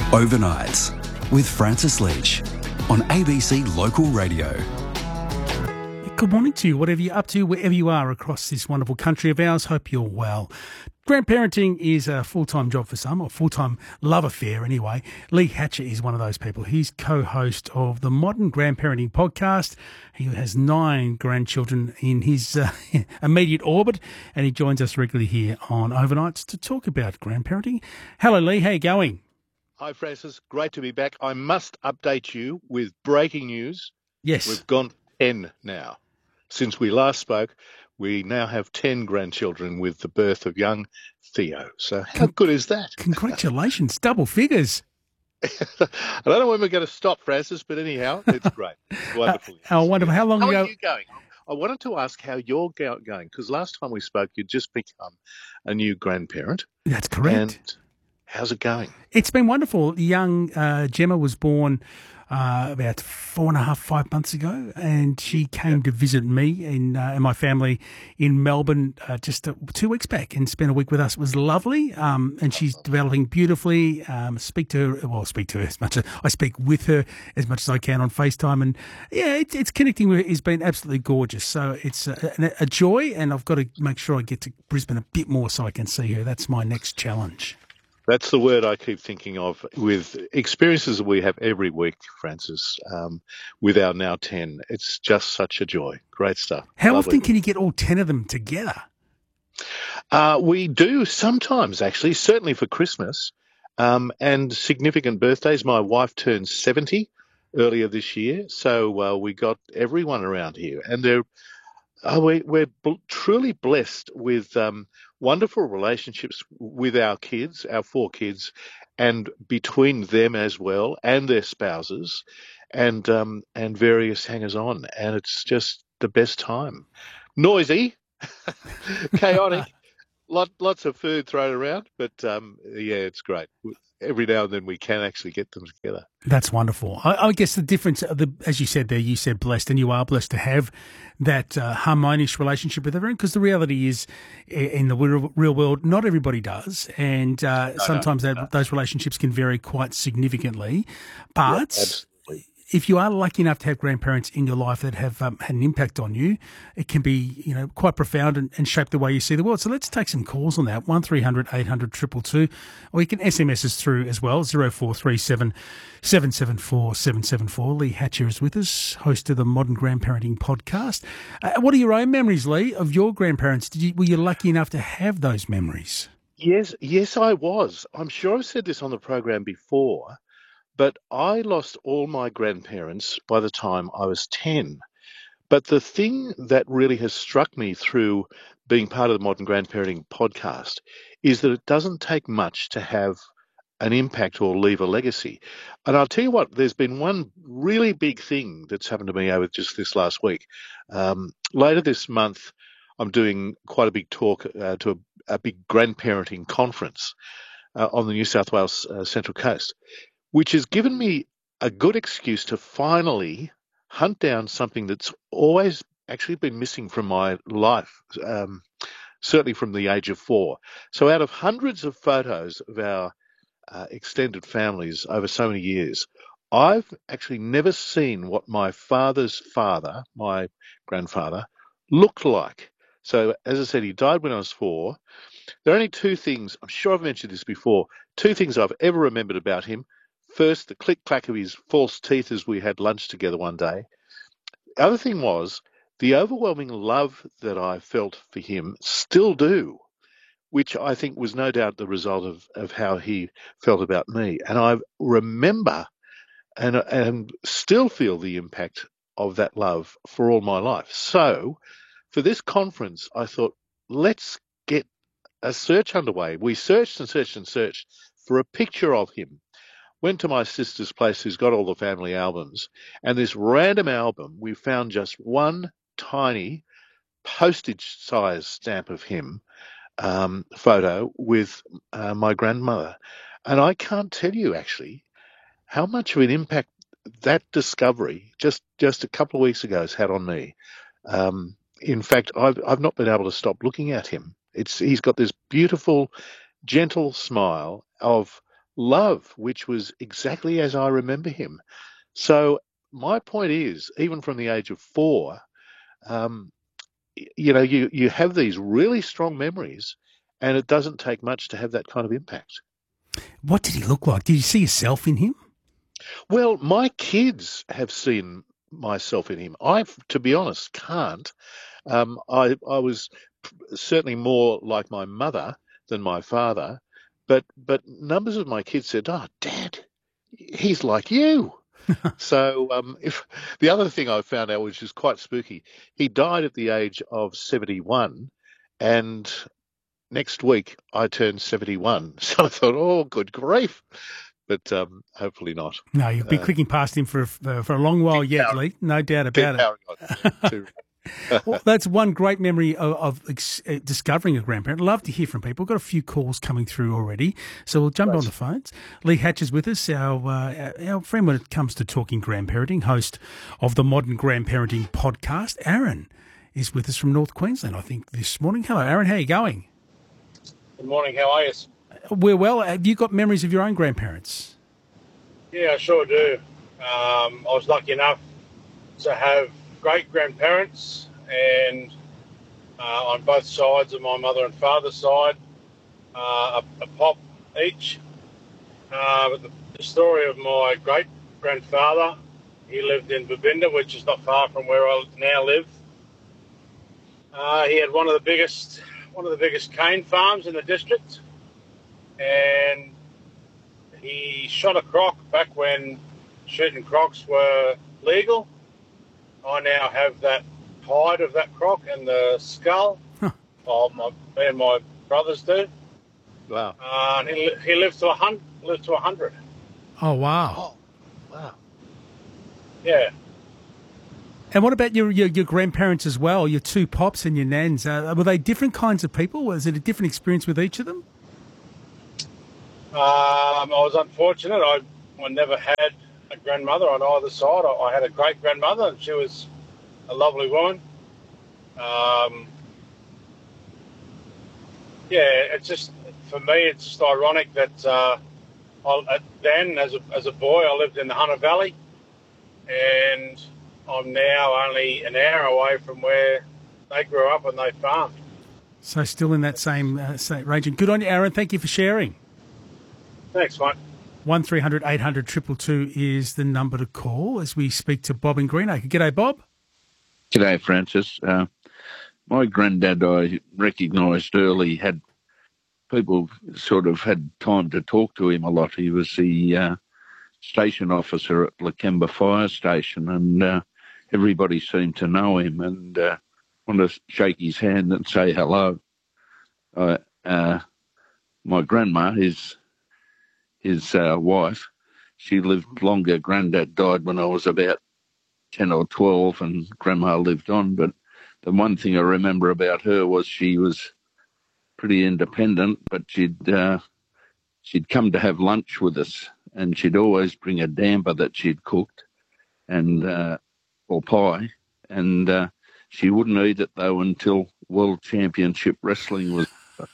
Overnights with Francis Leach on ABC Local Radio. Good morning to you, whatever you're up to, wherever you are across this wonderful country of ours. Hope you're well. Grandparenting is a full-time job for some, or full-time love affair anyway. Lee Hatcher is one of those people. He's co-host of the Modern Grandparenting Podcast. He has 9 grandchildren in his immediate orbit, and he joins us regularly here on Overnights to talk about grandparenting. Hello, Lee. How are you going? Hi, Francis. Great to be back. I must update you with breaking news. Yes. We've gone 10 now. Since we last spoke, we now have 10 grandchildren with the birth of young Theo. So how good is that? Congratulations. Double figures. I don't know when we're going to stop, Francis, but anyhow, it's great. It's wonderful. Wonderful. How long ago? How are you going? I wanted to ask how you're going, because last time we spoke, you'd just become a new grandparent. That's correct. And how's it going? It's been wonderful. Young Gemma was born about 4.5, 5 months ago, and she came to visit me and my family in Melbourne just 2 weeks back and spent a week with us. It was lovely, and she's developing beautifully. Speak to her as much as I speak with her as much as I can on FaceTime, and yeah, it's connecting with her. It's been absolutely gorgeous. So it's a joy, and I've got to make sure I get to Brisbane a bit more so I can see her. That's my next challenge. That's the word I keep thinking of with experiences that we have every week, Francis, with our now 10. It's just such a joy. Great stuff. How Lovely. often can you get all 10 of them together? We do sometimes, actually, certainly for Christmas and significant birthdays. My wife turned 70 earlier this year, so we got everyone around here. And we're truly blessed with wonderful relationships with our kids, our 4 kids, and between them as well, and their spouses, and various hangers-on. And it's just the best time. Noisy, chaotic, lots of food thrown around, but yeah, it's great. Every now and then we can actually get them together. That's wonderful. I guess the difference, as you said there, you said blessed, and you are blessed to have that harmonious relationship with everyone, because the reality is in the real world, not everybody does, and sometimes those relationships can vary quite significantly. But if you are lucky enough to have grandparents in your life that have had an impact on you, it can be, quite profound and shape the way you see the world. So let's take some calls on that. 1300 800 222, or you can SMS us through as well. 0437 774 774. Lee Hatcher is with us, host of the Modern Grandparenting Podcast. What are your own memories, Lee, of your grandparents? Were you lucky enough to have those memories? Yes, I was. I'm sure I've said this on the program before. But I lost all my grandparents by the time I was 10. But the thing that really has struck me through being part of the Modern Grandparenting Podcast is that it doesn't take much to have an impact or leave a legacy. And I'll tell you what, there's been one really big thing that's happened to me over just this last week. Later this month, I'm doing quite a big talk to a big grandparenting conference on the New South Wales Central Coast, which has given me a good excuse to finally hunt down something that's always actually been missing from my life, certainly from the age of 4. So out of hundreds of photos of our extended families over so many years, I've actually never seen what my father's father, my grandfather, looked like. So as I said, he died when I was 4. There are only 2 things, I'm sure I've mentioned this before, 2 things I've ever remembered about him. First, the click-clack of his false teeth as we had lunch together one day. The other thing was the overwhelming love that I felt for him, still do, which I think was no doubt the result of how he felt about me. And I remember and still feel the impact of that love for all my life. So for this conference, I thought, let's get a search underway. We searched and searched and searched for a picture of him. Went to my sister's place, who's got all the family albums, and this random album, we found just one tiny postage-size stamp of him photo with my grandmother. And I can't tell you, actually, how much of an impact that discovery just a couple of weeks ago has had on me. In fact, I've not been able to stop looking at him. He's got this beautiful, gentle smile of love, which was exactly as I remember him. So my point is, even from the age of 4, um, you have these really strong memories, and it doesn't take much to have that kind of impact. What did he look like? Did you see yourself in him? Well, my kids have seen myself in him. I, to be honest, can't. I was certainly more like my mother than my father, but numbers of my kids said, "Oh, Dad, he's like you." So, if the other thing I found out, which is quite spooky, he died at the age of 71, and next week I turned 71. So I thought, oh, good grief. But hopefully not. No, you'll be clicking past him for a long while yet, Lee. No doubt about it. Well, that's one great memory of discovering a grandparent. Love to hear from people. We've got a few calls coming through already, so we'll jump on the phones. Lee Hatch is with us, our friend when it comes to talking grandparenting, host of the Modern Grandparenting podcast. Aaron is with us from North Queensland, I think, this morning. Hello, Aaron. How are you going? Good morning. How are you? We're well. Have you got memories of your own grandparents? Yeah, I sure do. I was lucky enough to have great-grandparents, and on both sides of my mother and father's side, a pop each. But the story of my great-grandfather, he lived in Babinda, which is not far from where I now live. He had one of the biggest cane farms in the district, and he shot a croc back when shooting crocs were legal. I now have that hide of that croc and the skull. Me and my brothers do. Wow. And he lived to 100. Oh, wow. Oh, wow. Yeah. And what about your grandparents as well, your two pops and your nans? Were they different kinds of people? Was it a different experience with each of them? I was unfortunate. I never had a grandmother on either side. I had a great-grandmother, and she was a lovely woman. It's just, for me, it's just ironic that then, as a boy, I lived in the Hunter Valley, and I'm now only an hour away from where they grew up and they farmed. So still in that same region. Good on you, Aaron. Thank you for sharing. Thanks, mate. 1300 800 222 is the number to call as we speak to Bob in Greenacre. G'day, Bob. G'day, Francis. My granddad, I recognised early, had people sort of had time to talk to him a lot. He was the station officer at Lakemba Fire Station, and everybody seemed to know him and want to shake his hand and say hello. My grandma, his wife, she lived longer. Granddad died when I was about 10 or 12 and Grandma lived on. But the one thing I remember about her was she was pretty independent, but she'd come to have lunch with us, and she'd always bring a damper that she'd cooked and or pie, and she wouldn't eat it, though, until World Championship Wrestling was.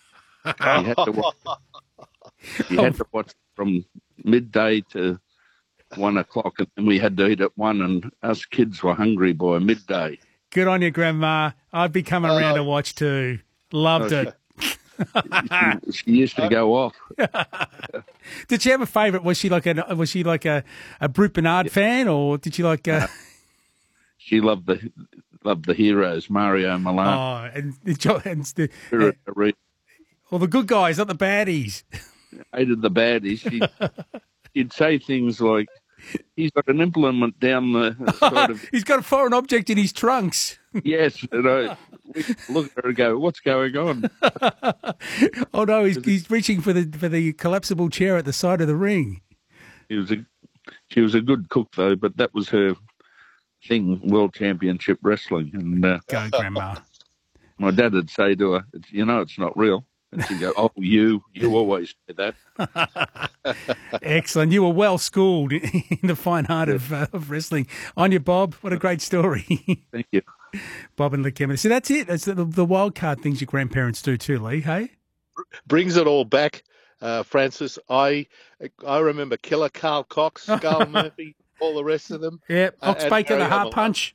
She had to watch from midday to 1 o'clock, and then we had to eat at 1, and us kids were hungry by midday. Good on you, Grandma. I'd be coming around to watch too. Loved it. She used to go off. Did she have a favourite? Was she like a Brute Bernard fan, or did she like? She loved the heroes, Mario Milano. Oh, and the all the good guys, not the baddies. Hated the baddies. She'd say things like, "He's got an implement down the side of." He's got a foreign object in his trunks. Yes, and I look at her and go, "What's going on?" Oh no, he's reaching for the collapsible chair at the side of the ring. She was a good cook though, but that was her thing, World Championship Wrestling. And go, Grandma. My dad would say to her, "It's not real." And she'd go, "Oh, you always say that." Excellent. You were well schooled in the fine art of wrestling. On you, Bob. What a great story. Thank you. Bob and Lakemba. So that's it. It's the wild card things your grandparents do too, Lee, hey? Brings it all back. Francis. I remember Killer Carl Cox, Skull Murphy, all the rest of them. Yeah, Ox And Baker, Harry the heart O'Malone. punch.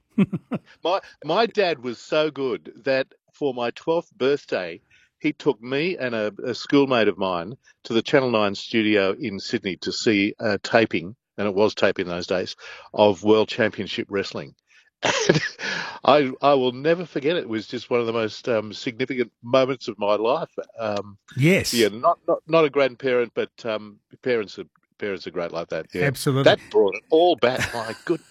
My dad was so good that for my 12th birthday, he took me and a schoolmate of mine to the Channel 9 studio in Sydney to see a taping, and it was taping in those days, of World Championship Wrestling. And I will never forget it. It was just one of the most significant moments of my life. Yes. Yeah, not a grandparent, but parents are great like that. Yeah, Absolutely. that brought it all back. My goodness.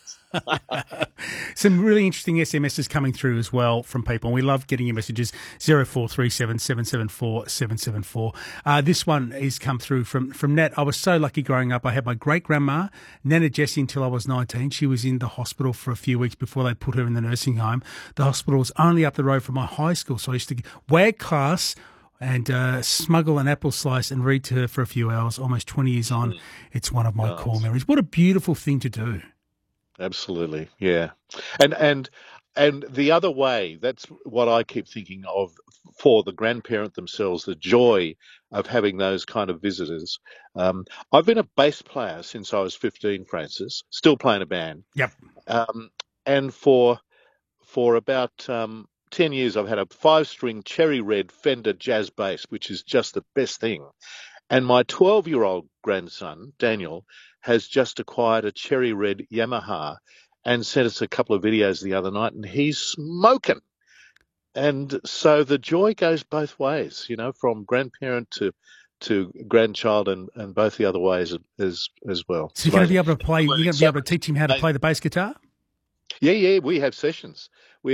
Some really interesting SMSs coming through as well from people. And we love getting your messages, 0437 774 774. This one is come through from Nat. I was so lucky growing up. I had my great-grandma, Nana Jessie, until I was 19. She was in the hospital for a few weeks before they put her in the nursing home. The hospital was only up the road from my high school, so I used to wag class and smuggle an apple slice and read to her for a few hours. Almost 20 years on, it's one of my core memories. What a beautiful thing to do. Absolutely, yeah, and the other way, that's what I keep thinking of for the grandparent themselves, the joy of having those kind of visitors. I've been a bass player since I was 15, Francis, still playing a band. Yep. And for about 10 years, I've had a 5-string cherry red Fender jazz bass, which is just the best thing. And my 12-year-old grandson, Daniel, has just acquired a cherry red Yamaha and sent us a couple of videos the other night, and he's smoking. And so the joy goes both ways, from grandparent to grandchild, and both the other ways as well. So you're going to be able to play. You're going to be able to teach him how to play the bass guitar. Yeah. We have sessions.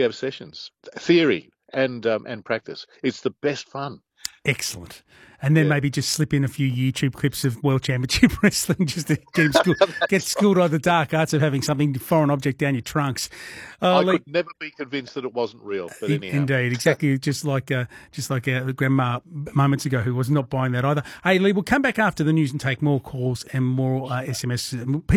Theory and practice. It's the best fun. Excellent. And then maybe just slip in a few YouTube clips of World Championship Wrestling just to get schooled on the dark arts of having something foreign object down your trunks. I could never be convinced that it wasn't real. But anyhow. Indeed, exactly. just like our grandma moments ago, who was not buying that either. Hey, Lee, we'll come back after the news and take more calls and more SMS.